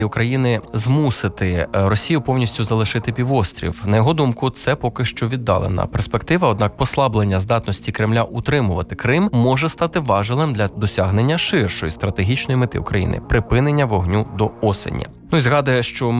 України змусити Росію повністю залишити півострів. На його думку, це поки що віддалена перспектива, однак послаблення здатності Кремля утримувати Крим може стати важелем для досягнення ширшої стратегічної мети України – припинення вогню до осені. І згадує, що